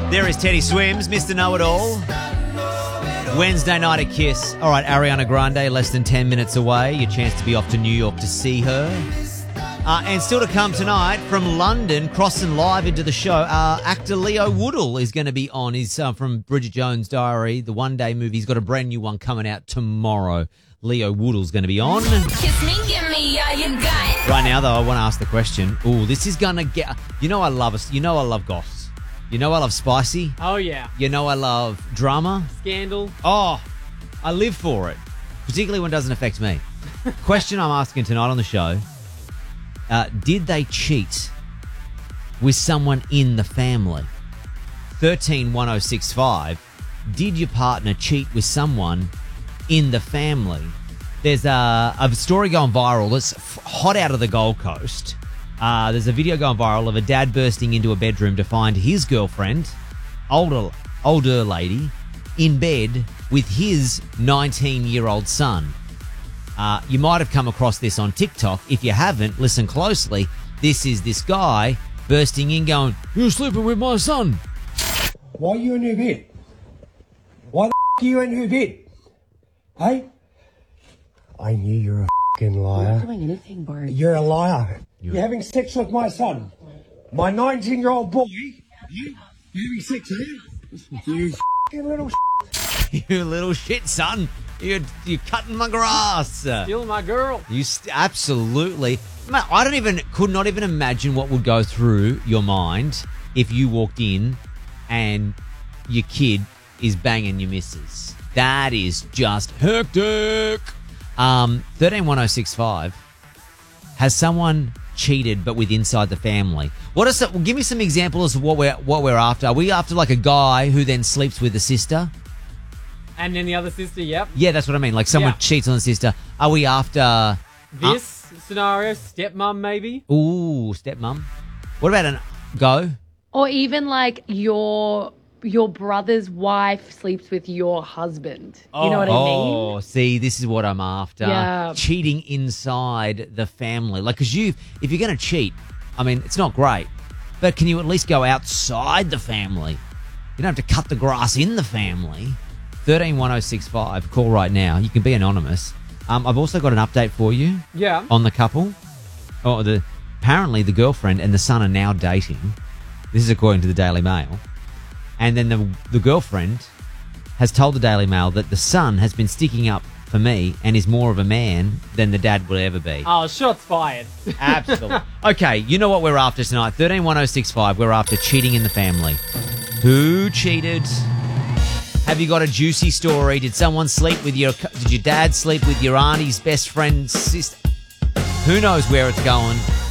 There is Teddy Swims, Mr. Know-It-All. Wednesday night at Kiss. All right, Ariana Grande, less than 10 minutes away. Your chance to be off to New York to see her. And still to come tonight from London, crossing live into the show, actor Leo Woodall is going to be on. He's from Bridget Jones' Diary, the one-day movie. He's got a brand new one coming out tomorrow. Leo Woodall's going to be on. Kiss me, give me all you got. Right now, though, I want to ask the question. Ooh, this is going to get... You know I love goss. You know I love spicy. Oh, yeah. You know I love drama. Scandal. Oh, I live for it, particularly when it doesn't affect me. Question I'm asking tonight on the show, did they cheat with someone in the family? 131065. Did your partner cheat with someone in the family? There's a story going viral that's hot out of the Gold Coast. There's a video going viral of a dad bursting into a bedroom to find his girlfriend, older lady, in bed with his 19-year-old son. You might have come across this on TikTok. If you haven't, listen closely. This is this guy bursting in going, "You're sleeping with my son." Why are you in her bed? Why the are you in her bed? Hey? I knew you're a fucking liar. I'm not doing anything, Bart. You're a liar. You're having sex with my son. My 19-year-old boy. You're having sex with him? You fucking little You little shit, son. You're cutting my grass. Stealing my girl. You absolutely. Man, could not even imagine what would go through your mind if you walked in and your kid is banging your missus. That is just hectic. 131065. Has someone cheated but with inside the family? Give me some examples of what we're after. Are we after like a guy who then sleeps with the sister? And then the other sister, yep. Yeah, that's what I mean. Like someone cheats on the sister. Are we after this scenario? Stepmom, maybe? Ooh, stepmom. What about go? Or even like your brother's wife sleeps with your husband. You know what I mean? Oh, see, this is what I'm after. Yeah. Cheating inside the family. Like, because if you're going to cheat, I mean, it's not great, but can you at least go outside the family? You don't have to cut the grass in the family. 131065. Call right now. You can be anonymous. I've also got an update for you. Yeah. On the couple. Apparently the girlfriend and the son are now dating. This is according to the Daily Mail. And then the girlfriend has told the Daily Mail that the son has been sticking up for me and is more of a man than the dad will ever be. Oh, shots fired. Absolutely. Okay, you know what we're after tonight. 131065. We're after cheating in the family. Who cheated? Have you got a juicy story? Did someone sleep with did your dad sleep with your auntie's best friend's sister? Who knows where it's going?